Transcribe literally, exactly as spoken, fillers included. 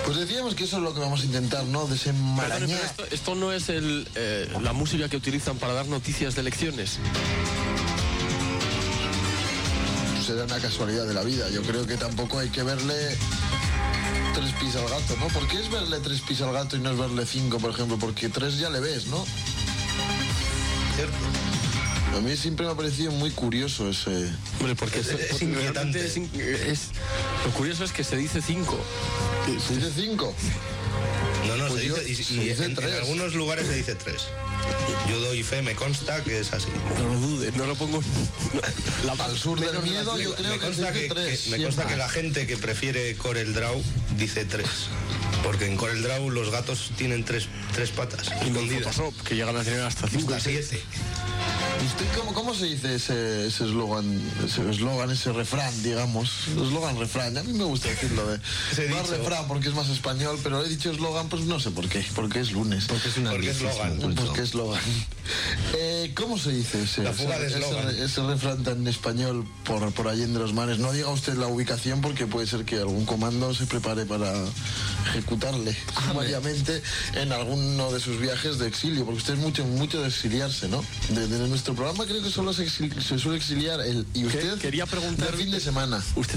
Pues decíamos que eso es lo que vamos a intentar, ¿no? Desenmarañar. Perdone, pero esto, esto no es el, eh, la música que utilizan para dar noticias de elecciones. Será una casualidad de la vida. Yo creo que tampoco hay que verle tres pis al gato, ¿no? ¿Por qué es verle tres pis al gato y no es verle cinco, por ejemplo? Porque tres ya le ves, ¿no? Cierto. A mí siempre me ha parecido muy curioso ese... Hombre, porque Es- eso- es porque inquietante. realmente es, es- lo curioso es que se dice cinco. ¿Se dice cinco? No, no, Pues se yo- dice, y, se y dice en, en tres. algunos lugares se dice tres. Yo doy fe, me consta que es así. No lo dudes, no lo pongo. La, Al sur del menos miedo, la- yo creo me que consta se que, dice tres. que- me consta siempre. que la gente que prefiere Corel Draw dice tres. Porque en Corel Draw los gatos tienen tres, tres patas Y no escondidas. Photoshop, que llegan a tener hasta cinco. Hasta siete. ¿Y usted cómo, cómo se dice ese ese eslogan, ese eslogan, ese refrán, digamos? Eslogan, refrán. A mí me gusta decirlo de Ese más dicho. refrán porque es más español, pero he dicho eslogan, pues no sé por qué, porque es lunes. Porque es una Porque es eslogan. Porque es eslogan. Eh, ¿Cómo se dice ese, La fuga ese, de ese, eslogan. ese refrán tan español por, por Allende los Mares? No diga usted la ubicación porque puede ser que algún comando se prepare para ejecutarle sumariamente en alguno de sus viajes de exilio, porque usted es mucho, mucho de exiliarse, ¿no? De, de nuestro programa creo que solo se, exil- se suele exiliar él y usted Quería preguntar- de fin de semana. Usted